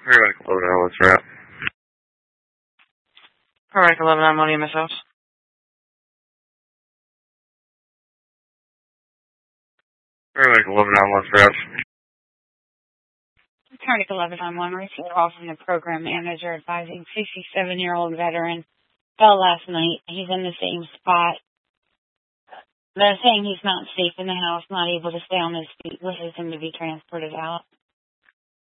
Paramedic 11, what's that? Paramedic 11, I'm on EMS house. Paramedic 11, what's that? Paramedic 11, I'm on receipt call from the program manager advising 67-year-old veteran fell last night. He's in the same spot. They're saying he's not safe in the house, not able to stay on his feet, wishes him to be transported out.